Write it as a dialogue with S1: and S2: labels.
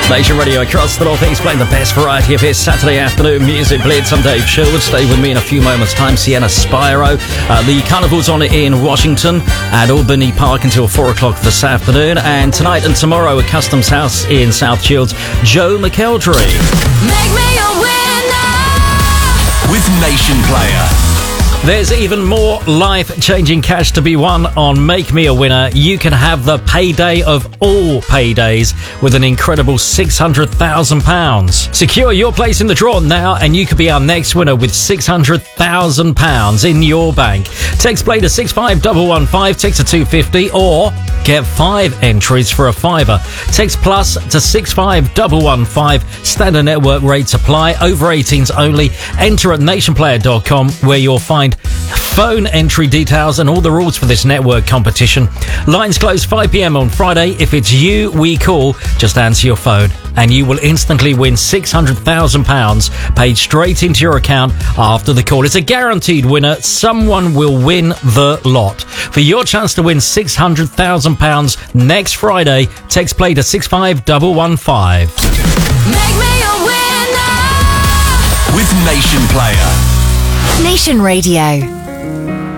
S1: Nation Radio across the North East, playing the best variety of his Saturday afternoon music blitz. I'm Dave Sherwood. Stay with me in a few moments' time. Sienna Spyro. The Carnival's on in Washington at Albany Park until 4 o'clock this afternoon. And tonight and tomorrow at Customs House in South Shields, Joe McElderry.
S2: Make me a winner
S3: with Nation Player.
S1: There's even more life-changing cash to be won on Make Me a Winner. You can have the payday of all paydays with an incredible £600,000. Secure your place in the draw now and you could be our next winner with £600,000 in your bank. Text play to 65115, text to 250 or get 5 entries for a £5. Text plus to 65115. Standard network rates apply. Over 18s only. Enter at nationplayer.com where you'll find phone entry details and all the rules for this network competition. Lines close 5 p.m. on Friday. If it's you we call, just answer your phone and you will instantly win £600,000 paid straight into your account after the call. It's a guaranteed winner. Someone will win the lot. For your chance to win £600,000 next Friday, text play to 65115.
S2: Make me a winner
S3: with Nation Player.
S4: Nation Radio.